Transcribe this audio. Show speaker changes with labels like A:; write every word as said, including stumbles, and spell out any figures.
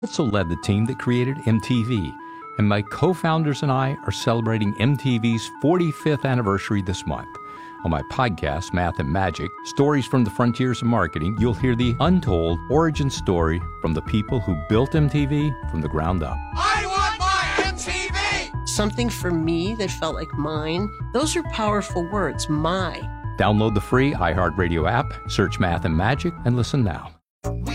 A: Also led the team that created M T V, and my co-founders and I are celebrating M T V's forty-fifth anniversary this month. On my podcast, Math and Magic, Stories from the Frontiers of Marketing, you'll hear the untold origin story from the people who built M T V from the ground up.
B: I want my M T V!
C: Something for me that felt like mine. Those are powerful words, my.
A: Download the free iHeartRadio app, search Math and Magic, and listen now.